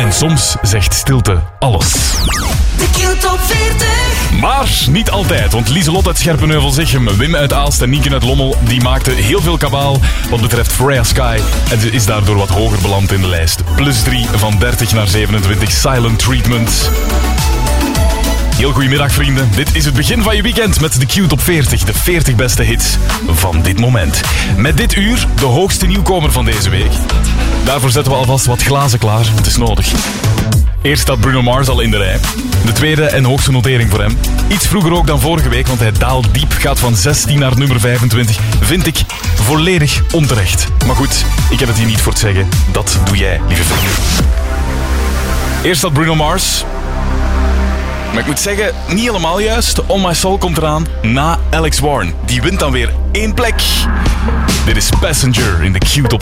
En soms zegt stilte alles. De Q-top 40. Maar niet altijd, want Lieselot uit Scherpenheuvel-Zichem, Wim uit Aalst en Nienke uit Lommel, die maakten heel veel kabaal wat betreft Freya Sky. En ze is daardoor wat hoger beland in de lijst. +3 van 30 naar 27, Silent Treatment. Heel goedemiddag vrienden, dit is het begin van je weekend met de Q-top 40, de 40 beste hits van dit moment. Met dit uur de hoogste nieuwkomer van deze week. Daarvoor zetten we alvast wat glazen klaar, het is nodig. Eerst staat Bruno Mars al in de rij. De tweede en hoogste notering voor hem. Iets vroeger ook dan vorige week, want hij daalt diep, gaat van 16 naar nummer 25. Vind ik volledig onterecht. Maar goed, ik heb het hier niet voor te zeggen. Dat doe jij, lieve vrienden. Eerst staat Bruno Mars. Maar ik moet zeggen, niet helemaal juist. On My Soul komt eraan na Alex Warren. Die wint dan weer 1 plek. Dit is Passenger in de Q-top